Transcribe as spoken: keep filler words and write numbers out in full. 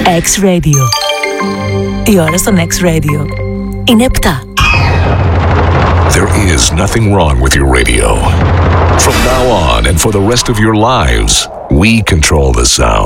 X-Radio. Η ώρα στον X-Radio είναι επτά. There is nothing wrong with your radio. From now on and for the rest of your lives, we control the sound.